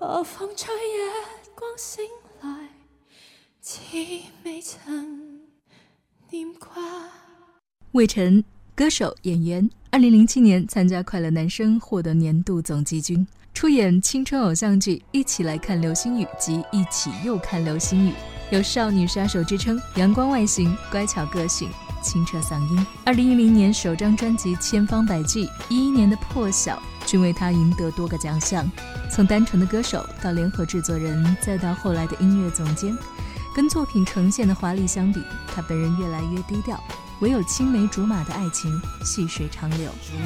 何妨在日光醒來，似未曾念掛。 魏晨，歌手、演員，2007年参加《快乐男声》获得年度总季军，出演青春偶像剧《一起来看流星雨》及《一起又看流星雨》，有少女杀手之称，阳光外形，乖巧个性，清澈嗓音。2010年首张专辑《千方百计》，11年的《破晓》均为他赢得多个奖项。从单纯的歌手到联合制作人，再到后来的音乐总监，跟作品呈现的华丽相比，他本人越来越低调，唯有青梅竹马的爱情细水长流。